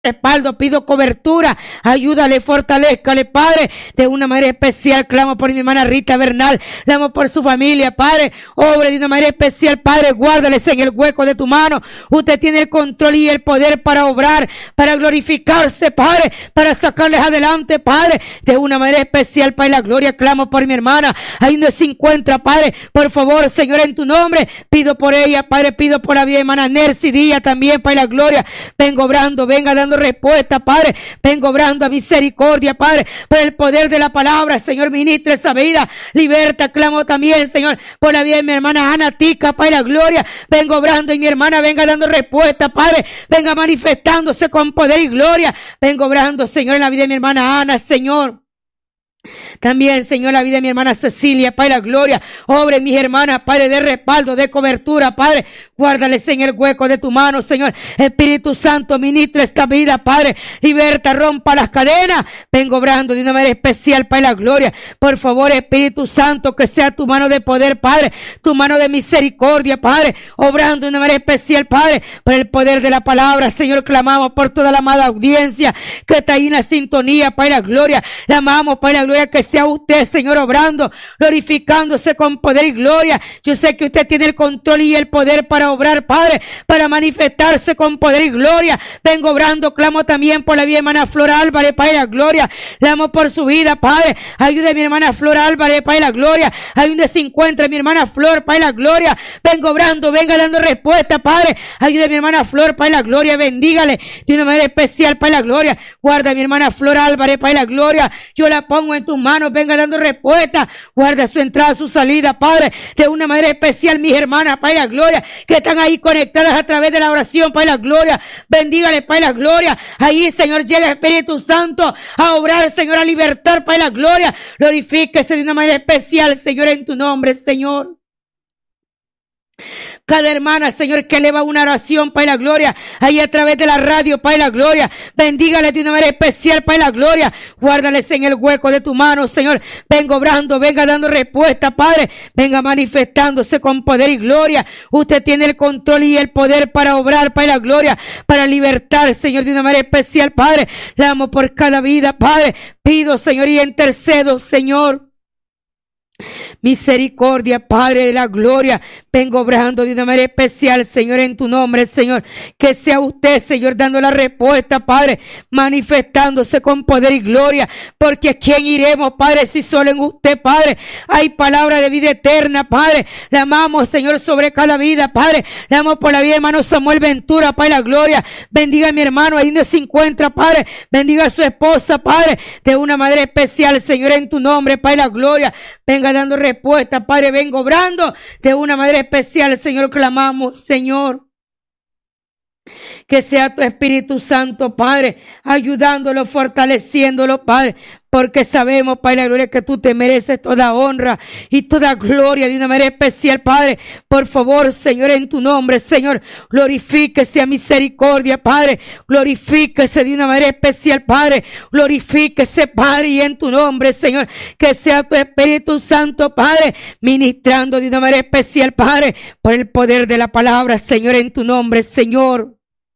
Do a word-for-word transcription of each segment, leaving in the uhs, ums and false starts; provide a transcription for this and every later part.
respaldo, pido cobertura, ayúdale, fortalézcale, Padre, de una manera especial. Clamo por mi hermana Rita Bernal, clamo por su familia, Padre, obre de una manera especial, Padre, guárdales en el hueco de tu mano. Usted tiene el control y el poder para obrar, para glorificarse, Padre, para sacarles adelante, Padre, de una manera especial, Padre, la gloria. Clamo por mi hermana, ahí donde se encuentra, Padre, por favor, Señor, en tu nombre, pido por ella, Padre, pido por la vida de hermana Nercy Díaz también, Padre, la gloria. Vengo obrando, venga dando respuesta, Padre, vengo obrando a misericordia, Padre, por el poder de la palabra, Señor, ministra esa vida, liberta. Clamo también, Señor, por la vida de mi hermana Ana Tica, Padre, la gloria. Vengo obrando y mi hermana venga dando respuesta, Padre, venga manifestándose con poder y gloria. Vengo obrando, Señor, en la vida de mi hermana Ana, Señor. También, Señor, la vida de mi hermana Cecilia, Padre, la gloria. Obre mis hermanas, Padre, de respaldo, de cobertura, Padre. Guárdales en el hueco de tu mano, Señor. Espíritu Santo, ministra esta vida, Padre. Liberta, rompa las cadenas. Vengo obrando de una manera especial, Padre, la gloria. Por favor, Espíritu Santo, que sea tu mano de poder, Padre. Tu mano de misericordia, Padre. Obrando de una manera especial, Padre. Por el poder de la palabra, Señor, clamamos por toda la amada audiencia que está ahí en la sintonía, Padre, la gloria. La amamos, Padre, la gloria. Que sea usted, Señor, obrando, glorificándose con poder y gloria. Yo sé que usted tiene el control y el poder para obrar, Padre, para manifestarse con poder y gloria. Vengo obrando, clamo también por la vida de hermana Flor Álvarez, Padre, la gloria. Clamo por su vida, Padre. Ayude a mi hermana Flor Álvarez, Padre, la gloria. Ahí donde se encuentra mi hermana Flor, Padre, la gloria. Vengo obrando, venga dando respuesta, Padre. Ayude a mi hermana Flor, Padre, la gloria. Bendígale de una manera especial, Padre, la gloria. Guarda a mi hermana Flor Álvarez, Padre, la gloria. Yo la pongo en tus manos, venga dando respuesta. Guarda su entrada, su salida, Padre, de una manera especial. Mis hermanas, Padre, la gloria, que están ahí conectadas a través de la oración, Padre, la gloria. Bendígale, Padre, la gloria. Ahí, Señor, llega el Espíritu Santo a obrar, Señor, a libertar, Padre, la gloria. Glorifíquese de una manera especial, Señor, en tu nombre, Señor. Cada hermana, Señor, que eleva una oración, Padre, la gloria, ahí a través de la radio, Padre, la gloria, bendígale de una manera especial, Padre, la gloria, guárdales en el hueco de tu mano, Señor. Venga obrando, venga dando respuesta, Padre, venga manifestándose con poder y gloria. Usted tiene el control y el poder para obrar, Padre, la gloria, para libertar, Señor, de una manera especial, Padre. Le amo por cada vida, Padre. Pido, Señor, y intercedo, Señor. Misericordia, Padre de la gloria, vengo obrando de una manera especial, Señor, en tu nombre, Señor, que sea usted, Señor, dando la respuesta, Padre, manifestándose con poder y gloria, porque a quién iremos, Padre, si solo en usted, Padre, hay palabra de vida eterna, Padre. Le amamos, Señor, sobre cada vida, Padre. Le amamos por la vida de hermano Samuel Ventura, Padre, la gloria. Bendiga a mi hermano ahí donde se encuentra, Padre. Bendiga a su esposa, Padre, de una manera especial, Señor, en tu nombre, Padre, la gloria. Venga dando respuesta, Padre, vengo obrando de una manera especial, Señor, clamamos, Señor. Que sea tu Espíritu Santo, Padre, ayudándolo, fortaleciéndolo, Padre, porque sabemos, Padre, la gloria, que tú te mereces toda honra y toda gloria de una manera especial, Padre. Por favor, Señor, en tu nombre, Señor, glorifíquese a misericordia, Padre, glorifíquese de una manera especial, Padre, glorifíquese, Padre, y en tu nombre, Señor, que sea tu Espíritu Santo, Padre, ministrando de una manera especial, Padre, por el poder de la palabra, Señor, en tu nombre, Señor.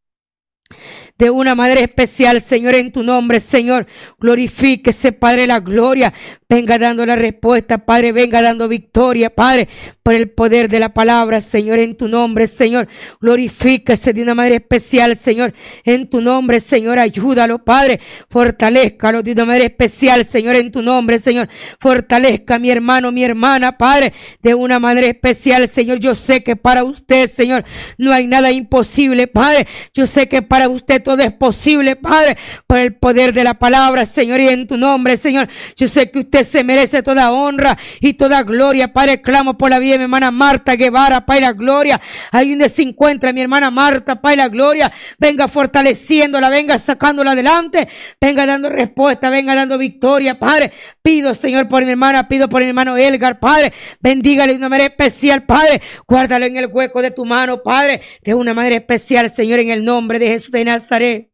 De una manera especial, Señor, en tu nombre, Señor, glorifíquese, Padre, la gloria. Venga dando la respuesta, Padre, venga dando victoria, Padre, por el poder de la palabra, Señor, en tu nombre, Señor, glorifíquese de una manera especial, Señor, en tu nombre, Señor, ayúdalo, Padre, fortalézcalo de una manera especial, Señor, en tu nombre, Señor, fortalezca a mi hermano, mi hermana, Padre, de una manera especial, Señor. Yo sé que para usted, Señor, no hay nada imposible, Padre. Yo sé que para usted todo es posible, Padre, por el poder de la palabra, Señor, y en tu nombre, Señor. Yo sé que usted se merece toda honra y toda gloria, Padre. Clamo por la vida de mi hermana Marta Guevara, Padre, la gloria. Ahí donde se encuentra mi hermana Marta, Padre, la gloria. Venga fortaleciéndola, venga sacándola adelante, venga dando respuesta, venga dando victoria, Padre. Pido, Señor, por mi hermana, pido por mi hermano Elgar, Padre. Bendígale de una manera especial, Padre. Guárdalo en el hueco de tu mano, Padre, de una manera especial, Señor, en el nombre de Jesús de Nazaret.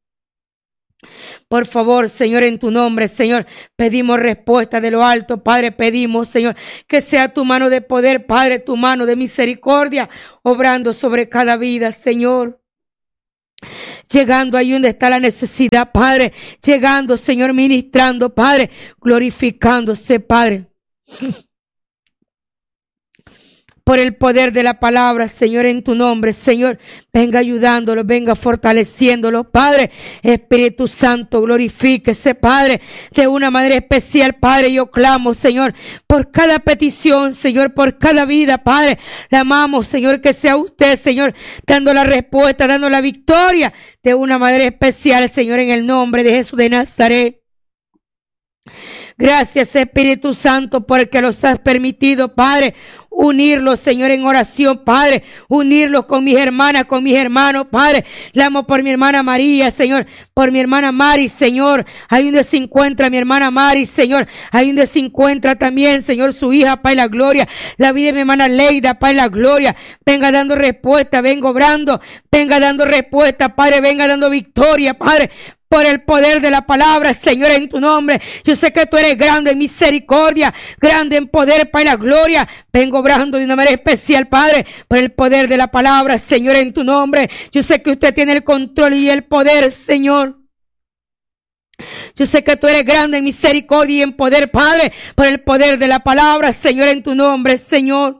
Por favor, Señor, en tu nombre, Señor, pedimos respuesta de lo alto, Padre. Pedimos, Señor, que sea tu mano de poder, Padre, tu mano de misericordia, obrando sobre cada vida, Señor. llegando ahí donde está la necesidad, Padre, llegando, Señor, ministrando, Padre, glorificándose, Padre. Por el poder de la palabra, Señor, en tu nombre, Señor, venga ayudándolo, venga fortaleciéndolo, Padre. Espíritu Santo, glorifíquese, Padre, de una manera especial, Padre. Yo clamo, Señor, por cada petición, Señor, por cada vida, Padre. La amamos, Señor, que sea usted, Señor, dando la respuesta, dando la victoria de una manera especial, Señor, en el nombre de Jesús de Nazaret. Gracias, Espíritu Santo, porque los has permitido, Padre, unirlos, Señor, en oración, Padre, unirlos con mis hermanas, con mis hermanos, Padre. Le amo por mi hermana María, Señor, por mi hermana Mari, Señor, ahí donde se encuentra mi hermana Mari, Señor, ahí donde se encuentra también, Señor, su hija, Padre, la gloria, la vida de mi hermana Leida, Padre, la gloria, venga dando respuesta, venga obrando, venga dando respuesta, Padre, venga dando victoria, Padre, por el poder de la palabra, Señor, en tu nombre. Yo sé que tú eres grande en misericordia, grande en poder, para la gloria. Vengo obrando de una manera especial, Padre, por el poder de la palabra, Señor, en tu nombre. Yo sé que usted tiene el control y el poder, Señor. Yo sé que tú eres grande en misericordia y en poder, Padre, por el poder de la palabra, Señor, en tu nombre, Señor.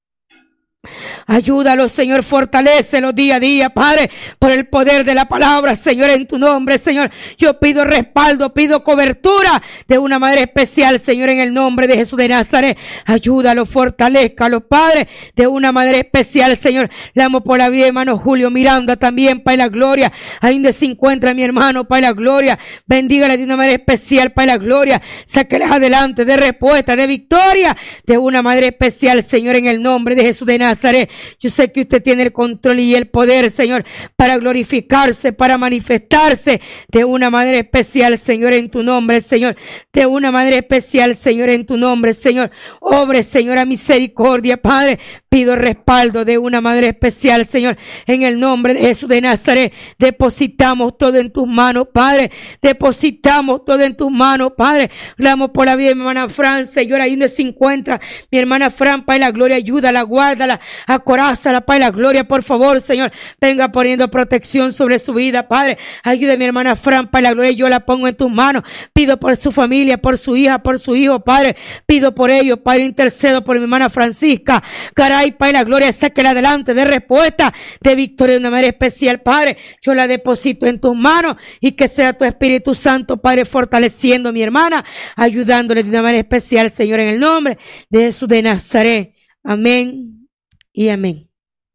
Ayúdalo, Señor, fortalécelo día a día, Padre, por el poder de la palabra, Señor, en tu nombre, Señor. Yo pido respaldo, pido cobertura de una manera especial, Señor, en el nombre de Jesús de Nazaret. Ayúdalo, fortalézcalo, Padre, de una manera especial, Señor. Le amo por la vida de hermano Julio Miranda también, Padre, la gloria. Ahí donde se encuentra mi hermano, Padre, la gloria. Bendígale de una manera especial, Padre, la gloria. Sáqueles adelante de respuesta, de victoria, de una manera especial, Señor, en el nombre de Jesús de Nazaret. Yo sé que usted tiene el control y el poder, Señor, para glorificarse, para manifestarse de una manera especial, Señor, en tu nombre, Señor. De una manera especial, Señor, en tu nombre, Señor. Obre, Señor, a misericordia, Padre. Pido respaldo de una manera especial, Señor, en el nombre de Jesús de Nazaret. Depositamos todo en tus manos, Padre. Depositamos todo en tus manos, Padre. Clamo por la vida de mi hermana Fran, Señor, ahí donde se encuentra mi hermana Fran, Padre, la gloria, ayúdala, guárdala, acorázala, Padre, la gloria, por favor, Señor, venga poniendo protección sobre su vida, Padre. Ayude a mi hermana Fran, Padre, la gloria, yo la pongo en tus manos. Pido por su familia, por su hija, por su hijo, Padre. Pido por ellos, Padre, intercedo por mi hermana Francisca. Caray, Padre, la gloria, sáquela adelante de respuesta, de victoria de una manera especial, Padre. Yo la deposito en tus manos y que sea tu Espíritu Santo, Padre, fortaleciendo a mi hermana, ayudándole de una manera especial, Señor, en el nombre de Jesús de Nazaret. Amén y amén.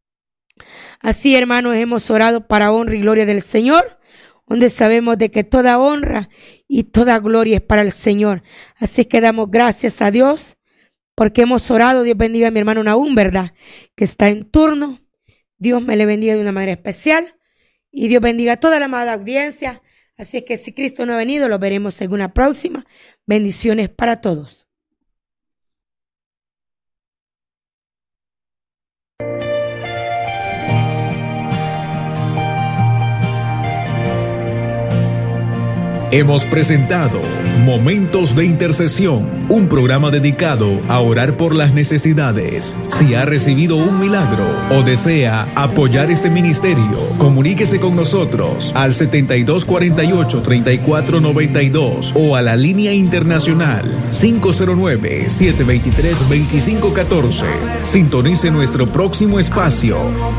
Así, hermanos, hemos orado para honra y gloria del Señor, donde sabemos de que toda honra y toda gloria es para el Señor. Así que damos gracias a Dios porque hemos orado. Dios bendiga a mi hermano Nahum, ¿verdad?, que está en turno. Dios me le bendiga de una manera especial y Dios bendiga a toda la amada audiencia. Así es que si Cristo no ha venido, lo veremos en una próxima. Bendiciones para todos. Hemos presentado Momentos de Intercesión, un programa dedicado a orar por las necesidades. Si ha recibido un milagro o desea apoyar este ministerio, comuníquese con nosotros al setenta y dos cuarenta y ocho, treinta y cuatro noventa y dos o a la línea internacional cinco cero nueve, siete dos tres, dos cinco uno cuatro. Sintonice nuestro próximo espacio